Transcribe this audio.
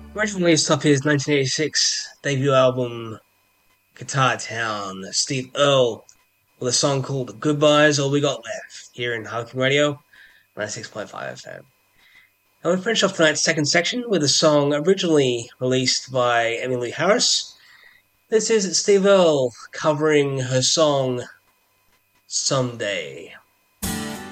Originally released off his 1986 debut album Guitar Town, Steve Earle with a song called Goodbyes All We Got Left here in Harking Radio 96.5 FM. And we finish off tonight's second section with a song originally released by Emmylou Harris. This is Steve Earle covering her song Someday.